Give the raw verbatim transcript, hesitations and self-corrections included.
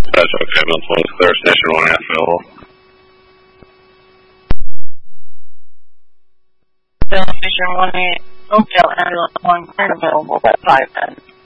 That's okay, ambulance one is clear, station one half available. Station one eight, Oakdale ambulance one clear available at five ten.